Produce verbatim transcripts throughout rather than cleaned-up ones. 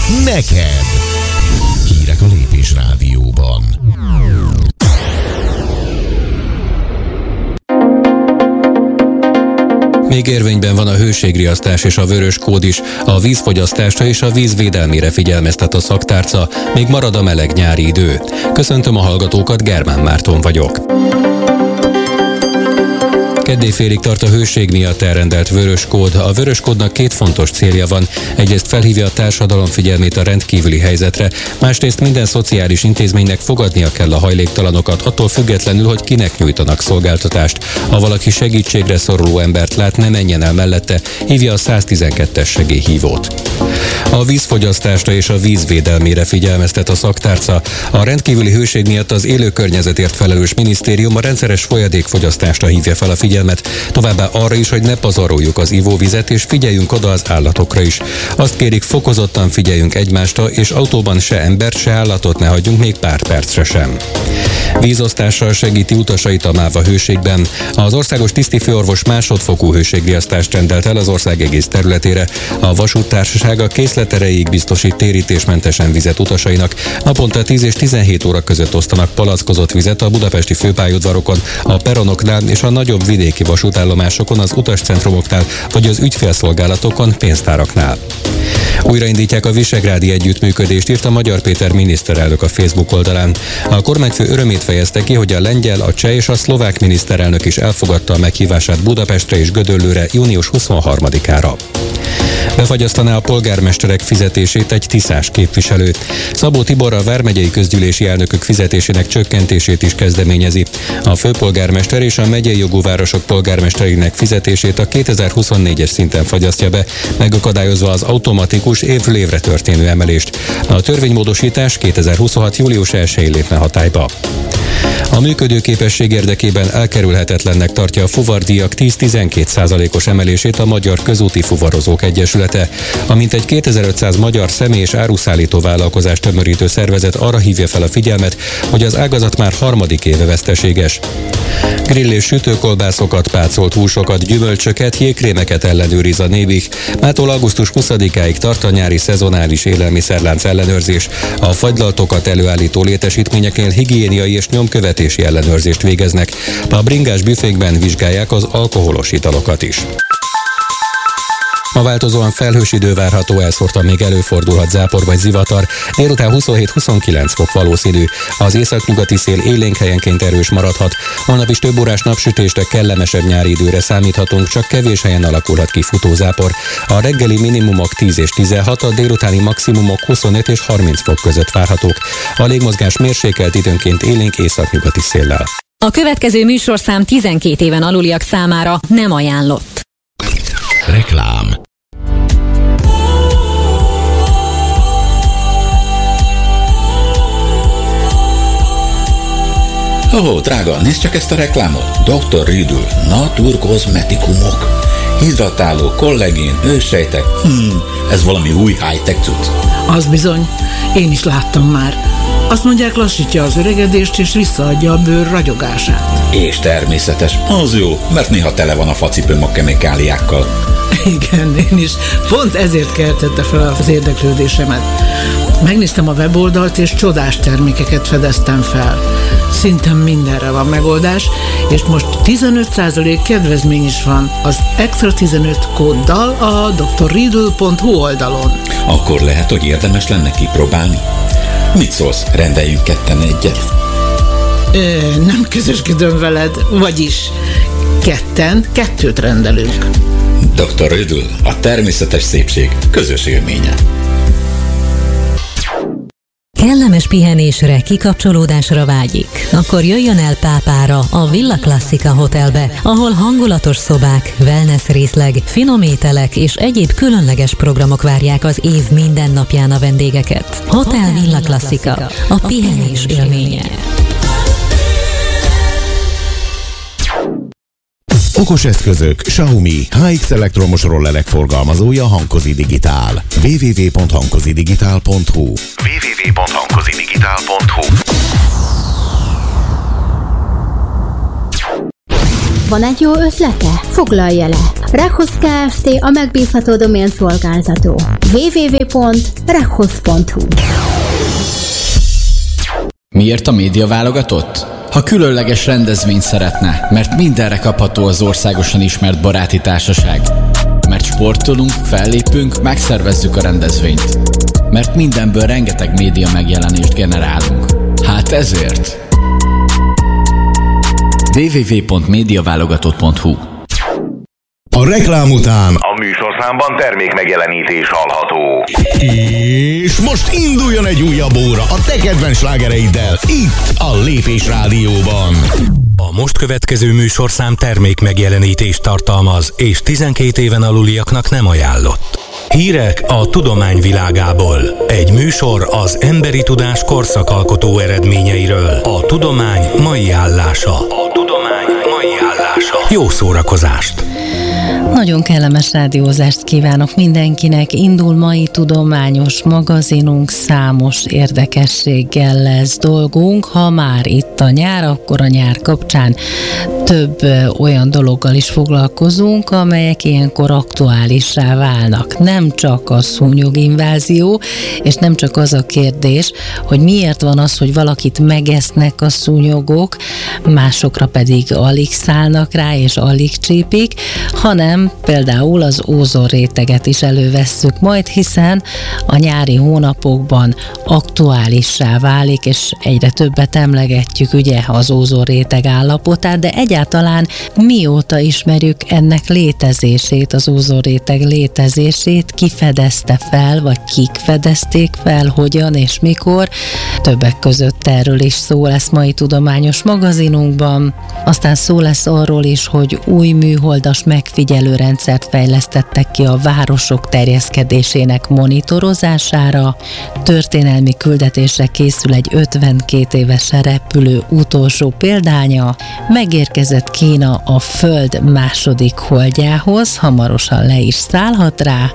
neked. Hírek a Lépés Rádióban. Még érvényben van a hőségriasztás és a vörös kód is, a vízfogyasztásra és a víz védelmére figyelmeztet a szaktárca, még marad a meleg nyári idő. Köszöntöm a hallgatókat, Germán Márton vagyok. Keddéfélig tart a hőség miatt elrendelt vörös kód. A vörös kódnak két fontos célja van. Egyrészt felhívja a társadalom figyelmét a rendkívüli helyzetre, másrészt minden szociális intézménynek fogadnia kell a hajléktalanokat, attól függetlenül, hogy kinek nyújtanak szolgáltatást. Ha valaki segítségre szoruló embert lát, ne menjen el mellette, hívja a száztizenkettes segélyhívót. A vízfogyasztásra és a víz védelmére figyelmeztet a szaktárca. A rendkívüli hőség miatt az élőkörnyezetért felelős minisztérium a rendszeres folyadékfogyasztásra hívja fel a figyelmet, továbbá arra is, hogy ne pazaroljuk az ivóvizet, és figyeljünk oda az állatokra is. Azt kérik, fokozottan figyeljünk egymásra, és autóban se embert, se állatot ne hagyjunk még pár percre sem. Vízosztással segíti utasait a MÁV a hőségben. Az országos tisztifőorvos másodfokú hőségriasztást rendelt el az ország egész területére. A vasúttársasága készleterejéig biztosít térítésmentesen vizet utasainak. Naponta tíz és tizenhét óra között osztanak palackozott vizet a budapesti főpályaudvarokon, a peronoknál és a nagyobb vidéki vasútállomásokon, az utascentrumoknál vagy az ügyfélszolgálatokon, pénztáraknál. Újraindítják a visegrádi együttműködést, írt a Magyar Péter miniszterelnök a Facebook oldalán. A kormányfő örömét fejezte ki, hogy a lengyel, a cseh és a szlovák miniszterelnök is elfogadta a meghívását Budapestre és Gödöllőre június huszonharmadikára. Befagyasztaná a polgármesterek fizetését egy tiszás képviselő. Szabó Tibor a vármegyei közgyűlési elnökök fizetésének csökkentését is kezdeményezi. A főpolgármester és a megyei jogú városok polgármestereinek fizetését a kétezer-huszonnégyes szinten fagyasztja be, megakadályozva az automatikus évről évre történő emelést. A törvénymódosítás kétezer-huszonhat július elsején lépne hatályba. A működőképesség érdekében elkerülhetetlennek tartja a fuvardíjak tíz-tizenkét százalékos emelését a Magyar Közúti Fuvarozók Egyesülete. A mintegy kétezer-ötszáz magyar személy- és áruszállító vállalkozást tömörítő szervezet arra hívja fel a figyelmet, hogy az ágazat már harmadik éve veszteséges. Grill és sütőkolbászokat, pácolt húsokat, gyümölcsöket, jégkrémeket ellenőriz a Nébih. Mától augusztus huszadikáig tart a nyári szezonális élelmiszerlánc ellenőrzés. A fagylaltokat előállító létesítményeknél higiéniai és nyomkövetési ellenőrzést végeznek. A bringás büfékben vizsgálják az alkoholos italokat is. Ma változóan felhős idő várható, elszórtan még előfordulhat zápor vagy zivatar. Délután huszonhét-huszonkilenc fok valószínű. Az északnyugati szél élénk helyenként erős maradhat. Holnap is több órás napsütésre, kellemesebb nyári időre számíthatunk, csak kevés helyen alakulhat ki futózápor. A reggeli minimumok tíz és tizenhat, a délutáni maximumok huszonöt és harminc fok között várhatók. A légmozgás mérsékelt, időnként élénk északnyugati széllel. A következő műsorszám tizenkét éven aluliak számára nem ajánlott. Reklám. Ó, oh, drága, nézd csak ezt a reklámot. doktor Riedl, naturkozmetikumok. Hidratáló, kollagén, őssejtek. Hmm, ez valami új high-tech cucc. Az bizony, én is láttam már. Azt mondják, lassítja az öregedést és visszaadja a bőr ragyogását. És természetes, az jó, mert néha tele van a facipőm a kemikáliákkal. Igen, én is. Pont ezért keltette fel az érdeklődésemet. Megnéztem a weboldalt, és csodás termékeket fedeztem fel. Szinte mindenre van megoldás, és most tizenöt százalék kedvezmény is van az extra tizenöt kóddal a doktor riedl pont hu oldalon. Akkor lehet, hogy érdemes lenne kipróbálni. Mit szólsz, rendeljünk ketten egyet? Ö, nem közösködöm veled, vagyis ketten kettőt rendelünk. doktor Riedl, a természetes szépség közös élménye. Kellemes pihenésre, kikapcsolódásra vágyik? Akkor jöjjön el Pápára, a Villa Classica Hotelbe, ahol hangulatos szobák, wellness részleg, finom ételek és egyéb különleges programok várják az év minden napján a vendégeket. Hotel Villa Classica, a pihenés élménye. Okos eszközök, Xiaomi, há iksz elektromos rollelek forgalmazója Hankozi Digitál. double-u double-u double-u pont hankozidigitál pont hu double-u double-u double-u pont hankozidigitál pont hu. Van egy jó ötlete? Foglalja le. Rekhoz Kft. A megbízható domén szolgáltató. double-u double-u double-u pont rekhoz pont hu. Miért a média válogatott? Ha különleges rendezvényt szeretne, mert mindenre kapható az országosan ismert baráti társaság. Mert sportolunk, fellépünk, megszervezzük a rendezvényt. Mert mindenből rengeteg média megjelenést generálunk. Hát ezért. double-u double-u double-u pont médiaválogatott pont hu. A reklám után a műsorszámban termék megjelenítés hallható. És most induljon egy újabb óra a te kedvenc slágereiddel, itt a Lépés Rádióban. A most következő műsorszám termék megjelenítést tartalmaz, és tizenkét éven aluliaknak nem ajánlott. Hírek a tudomány világából. Egy műsor az emberi tudás korszakalkotó eredményeiről. A tudomány mai állása. A tudomány mai állása. Jó szórakozást! Nagyon kellemes rádiózást kívánok mindenkinek. Indul mai tudományos magazinunk, számos érdekességgel lesz dolgunk. Ha már itt a nyár, akkor a nyár kapcsán több olyan dologgal is foglalkozunk, amelyek ilyenkor aktuálissá válnak. Nem csak a szúnyoginvázió, és nem csak az a kérdés, hogy miért van az, hogy valakit megesznek a szúnyogok, másokra pedig alig szállnak rá, és alig csípik, hanem például az ózonréteget is elővesszük majd, hiszen a nyári hónapokban aktuálissá válik, és egyre többet emlegetjük ugye az ózonréteg állapotát, de egyáltalán mióta ismerjük ennek létezését, az ózonréteg létezését, ki fedezte fel, vagy kik fedezték fel, hogyan és mikor. Többek között erről is szó lesz mai tudományos magazinunkban. Aztán szó lesz arról is, hogy új műholdas megfigyelő rendszert fejlesztettek ki a városok terjeszkedésének monitorozására. Történelmi küldetésre készül egy ötvenkét éves repülő utolsó példánya. Megérkezett Kína a Föld második holdjához, hamarosan le is szállhat rá,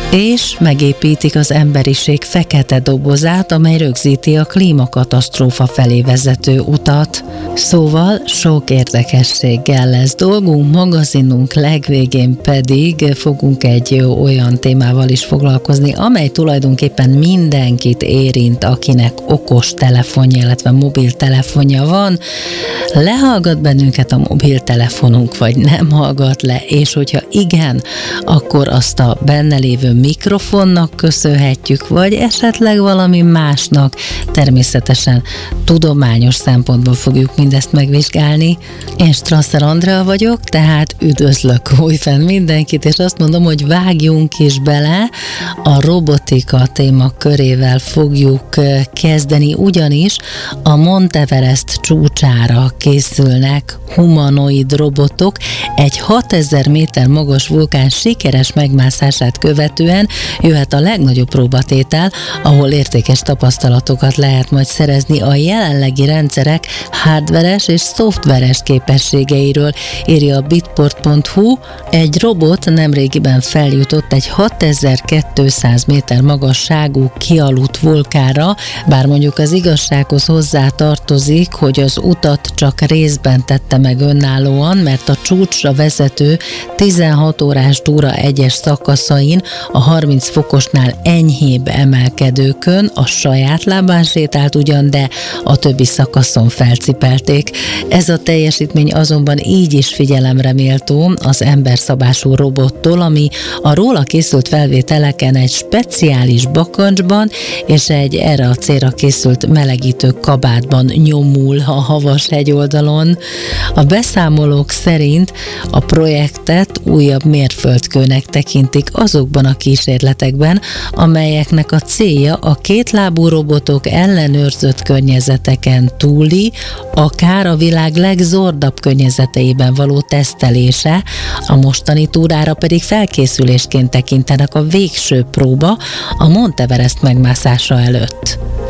és megépítik az emberiség fekete dobozát, amely rögzíti a klímakatasztrófa felé vezető utat. Szóval sok érdekességgel lesz dolgunk, magazinunk legvégén pedig fogunk egy olyan témával is foglalkozni, amely tulajdonképpen mindenkit érint, akinek okos telefonja, illetve mobiltelefonja van. Lehallgat bennünket a mobiltelefonunk, vagy nem hallgat le, és hogyha igen, akkor azt a benne lévő mikrofonnak köszönhetjük, vagy esetleg valami másnak. Természetesen tudományos szempontból fogjuk mindezt megvizsgálni. Én Strasser Andrea vagyok, tehát üdvözlök újfenn mindenkit, és azt mondom, hogy vágjunk is bele. A robotika témakörével fogjuk kezdeni, ugyanis a Monteverest csúcsára készülnek humanoid robotok. Egy hatezer méter magas vulkán sikeres megmászását követően jöhet a legnagyobb próbatétel, ahol értékes tapasztalatokat lehet majd szerezni a jelenlegi rendszerek hardveres és szoftveres képességeiről, írja a bitport pont hu. Egy robot nemrégiben feljutott egy hatezer-kétszáz méter magasságú kialudt vulkánra, bár mondjuk az igazsághoz hozzá tartozik, hogy az utat csak részben tette meg önállóan, mert a csúcsra vezető tizenhat órás túra egyes szakaszain a harminc fokosnál enyhébb emelkedőkön a saját lábán sétált ugyan, de a többi szakaszon felcipelték. Ez a teljesítmény azonban így is figyelemre méltó az emberszabású robottól, ami a róla készült felvételeken egy speciális bakancsban és egy erre a célra készült melegítő kabátban nyomul a havas hegyoldalon. A beszámolók szerint a projektet újabb mérföldkőnek tekintik azokban a kísérletekben, amelyeknek a célja a kétlábú robotok ellenőrzött környezeteken túli, akár a világ legzordabb környezeteiben való tesztelése, a mostani túrára pedig felkészülésként tekintenek a végső próba a Monteverest megmászása előtt.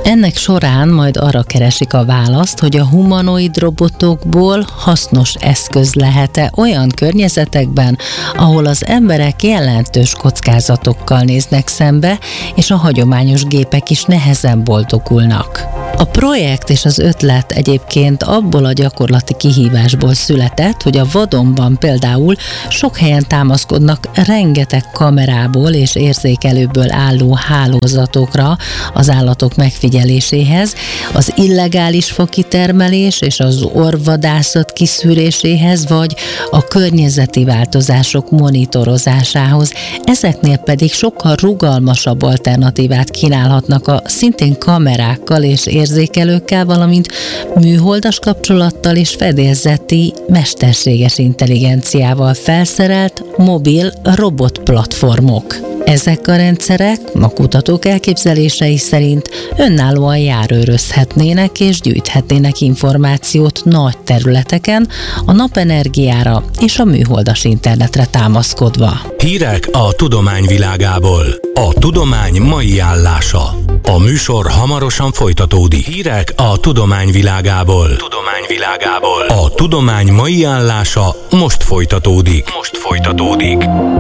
Ennek során majd arra keresik a választ, hogy a humanoid robotokból hasznos eszköz lehet-e olyan környezetekben, ahol az emberek jelentős kockázatokkal néznek szembe, és a hagyományos gépek is nehezen boldogulnak. A projekt és az ötlet egyébként abból a gyakorlati kihívásból született, hogy a vadonban például sok helyen támaszkodnak rengeteg kamerából és érzékelőből álló hálózatokra az állatok megfigyeléséhez, az illegális fakitermelés és az orvvadászat kiszűréséhez, vagy a környezeti változások monitorozásához. Ezeknél pedig sokkal rugalmasabb alternatívát kínálhatnak a szintén kamerákkal és érzékelőkkel, valamint műholdas kapcsolattal és fedélzeti mesterséges intelligenciával felszerelt mobil robotplatformok. Ezek a rendszerek a kutatók elképzelései szerint önállóan járőrözhetnének és gyűjthetnének információt nagy területeken a napenergiára és a műholdas internetre támaszkodva. Hírek a tudomány világából. A tudomány mai állása. A műsor hamarosan folytatódik. Hírek a tudomány világából. Tudomány világából. A tudomány mai állása most folytatódik. Most folytatódik.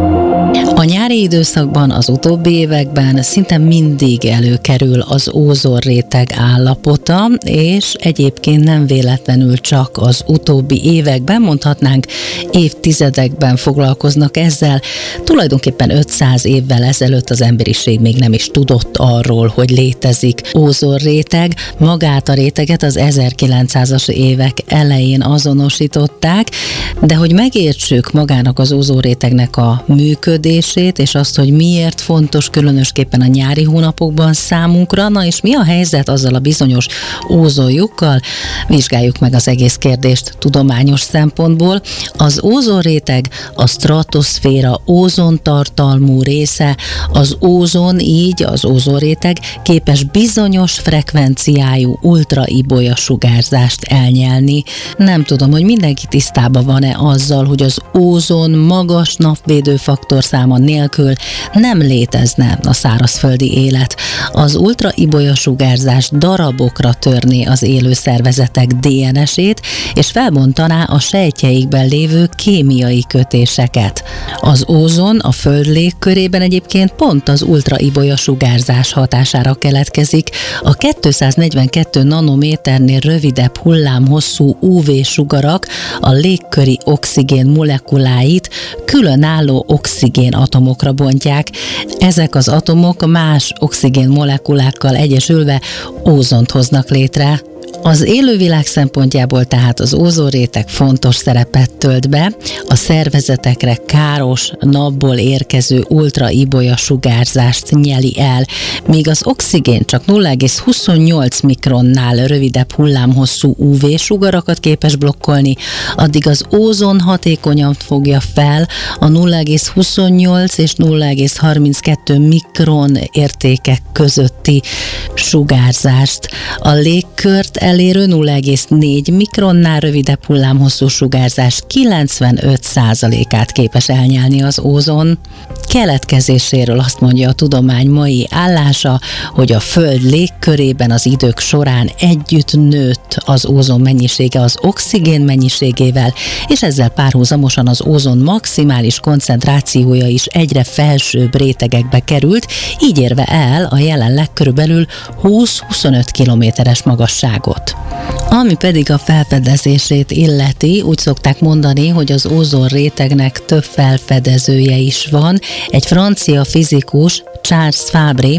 A nyári időszakban, az utóbbi években szinte mindig előkerül az ózonréteg állapota, és egyébként nem véletlenül csak az utóbbi években, mondhatnánk évtizedekben foglalkoznak ezzel. Tulajdonképpen ötszáz évvel ezelőtt az emberiség még nem is tudott arról, hogy létezik ózonréteg. Magát a réteget az ezerkilencszázas évek elején azonosították, de hogy megértsük magának az ózonrétegnek a működését, és azt, hogy miért fontos különösképpen a nyári hónapokban számunkra, na és mi a helyzet azzal a bizonyos ózonlyukkal, vizsgáljuk meg az egész kérdést tudományos szempontból. Az ózonréteg a stratoszféra ózontartalmú része, az ózon, így az ózonréteg képes bizonyos frekvenciájú ultraibolya sugárzást elnyelni. Nem tudom, hogy mindenki tisztában van-e azzal, hogy az ózon magas napvédőfaktor száma nélkül nem létezne a szárazföldi élet. Az ultraibolya sugárzás darabokra törné az élő szervezetek dé en es-ét, és felbontaná a sejtjeikben lévő kémiai kötéseket. Az ózon a Föld légkörében egyébként pont az ultraibolya sugárzás hatására keletkezik. A kétszáznegyvenkettő nanométernél rövidebb hullámhosszú ú vé-sugarak a légköri oxigén molekuláit különálló oxigén atomokra bontják. Ezek az atomok más oxigén molekulákkal egyesülve ózont hoznak létre. Az élővilág szempontjából tehát az ózonréteg fontos szerepet tölt be, a szervezetekre káros napból érkező ultraibolya sugárzást nyeli el, míg az oxigén csak nulla egész huszonnyolc mikronnál rövidebb hullámhosszú ú vé-sugarakat képes blokkolni, addig az ózon hatékonyan fogja fel a nulla egész huszonnyolc és nulla egész harminckettő mikron értékek közötti sugárzást. A légkört elérő nulla egész négy mikronnál rövidebb hullámhosszú sugárzás kilencvenöt százalékát képes elnyelni az ózon. Keletkezéséről azt mondja a tudomány mai állása, hogy a Föld légkörében az idők során együtt nőtt az ózon mennyisége az oxigén mennyiségével, és ezzel párhuzamosan az ózon maximális koncentrációja is egyre felsőbb rétegekbe került, így érve el a jelenleg körülbelül húsz-huszonöt kilométeres magasságot. Ami pedig a felfedezését illeti, úgy szokták mondani, hogy az ózon rétegnek több felfedezője is van. Egy francia fizikus, Charles Fabry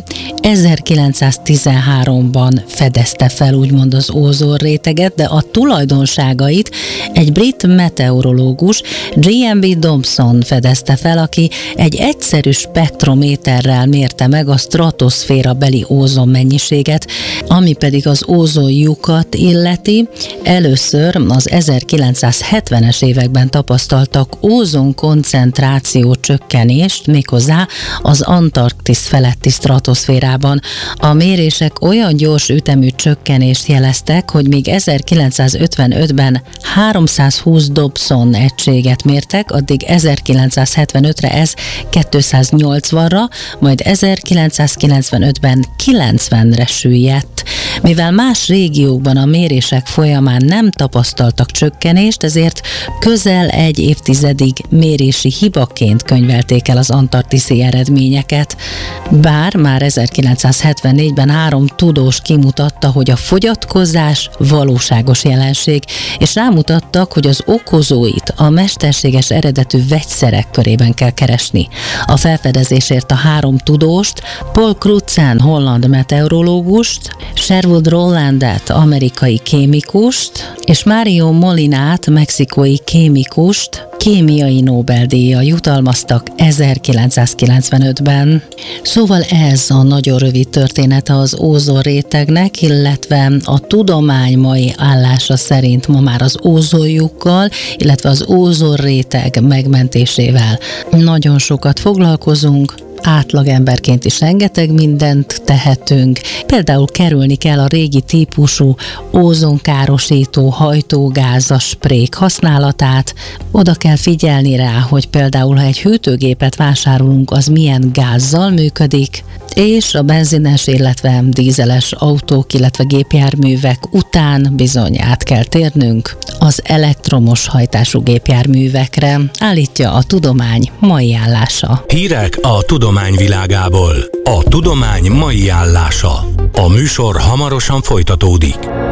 ezerkilencszáztizenháromban fedezte fel úgymond az ózonréteget, de a tulajdonságait egy brit meteorológus, gé em bé Dobson fedezte fel, aki egy egyszerű spektrométerrel mérte meg a stratoszféra beli ózon mennyiséget, ami pedig az ózonlyukat illeti. Először az ezerkilencszázhetvenes években tapasztaltak ózon koncentráció csökkenést, méghozzá az Antarktisz Antarktisz feletti stratoszférában. A mérések olyan gyors ütemű csökkenést jeleztek, hogy még ezerkilencszázötvenötben háromszázhúsz Dobson egységet mértek, addig ezerkilencszázhetvenötre ez kétszáznyolcvanra, majd ezerkilencszázkilencvenötben kilencvenre süllyedt. Mivel más régiókban a mérések folyamán nem tapasztaltak csökkenést, ezért közel egy évtizedig mérési hibaként könyvelték el az antarktiszi eredményeket. Bár már ezerkilencszázhetvennégyben három tudós kimutatta, hogy a fogyatkozás valóságos jelenség, és rámutattak, hogy az okozóit a mesterséges eredetű vegyszerek körében kell keresni. A felfedezésért a három tudóst, Paul Crutzen holland meteorológust, Sherwood Rowlandet amerikai kémikust, és Mario Molinát mexikói kémikust kémiai Nobel-díjjal jutalmaztak ezerkilencszázkilencvenötben. Szóval ez a nagyon rövid története az ózonrétegnek, illetve a tudomány mai állása szerint ma már az ózonlyukkal, illetve az ózonréteg megmentésével nagyon sokat foglalkozunk. Átlagemberként is rengeteg mindent tehetünk. Például kerülni kell a régi típusú ózonkárosító hajtógázas sprék használatát. Oda kell figyelni rá, hogy például, ha egy hűtőgépet vásárolunk, az milyen gázzal működik, és a benzines, illetve dízeles autók, illetve gépjárművek után bizony át kell térnünk az elektromos hajtású gépjárművekre, állítja a tudomány mai állása. Hírek a tudomány világából. A tudomány mai állása. A műsor hamarosan folytatódik.